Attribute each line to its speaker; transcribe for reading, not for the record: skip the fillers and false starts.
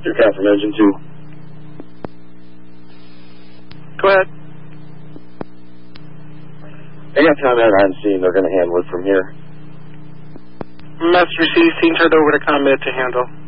Speaker 1: Your cat from Engine 2.
Speaker 2: Go ahead.
Speaker 1: I got Combat on scene. They're going to handle it from here.
Speaker 2: Message received. Scene turned over to Combat to handle.